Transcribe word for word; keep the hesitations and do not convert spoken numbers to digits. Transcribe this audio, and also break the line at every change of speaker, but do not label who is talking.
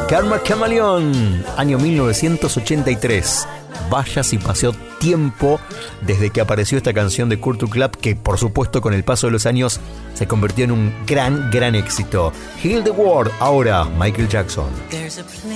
Karma Chameleon, año mil novecientos ochenta y tres. Vaya si pasó tiempo desde que apareció esta canción de Culture Club, que por supuesto con el paso de los años se convirtió en un gran, gran éxito. Heal the World, ahora Michael Jackson.